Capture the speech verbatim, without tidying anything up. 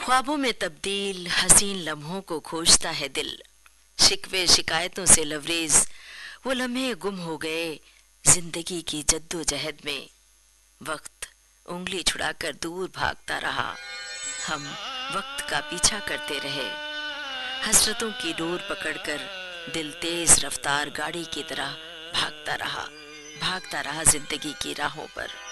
ख्वाबों में तब्दील हसीन लम्हों को खोजता है दिल। शिकवे शिकायतों से लवरेज वो लम्हे गुम हो गए जिंदगी की जद्दोजहद में। वक्त उंगली छुड़ाकर दूर भागता रहा, हम वक्त का पीछा करते रहे। हसरतों की डोर पकड़कर दिल तेज रफ्तार गाड़ी की तरह भागता रहा भागता रहा जिंदगी की राहों पर।